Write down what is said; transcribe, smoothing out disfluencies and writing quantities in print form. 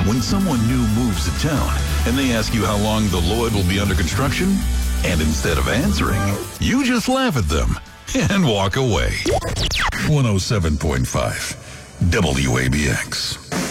When someone new moves to town and they ask you how long the Lloyd will be under construction, and instead of answering, you just laugh at them and walk away. 107.5 WABX.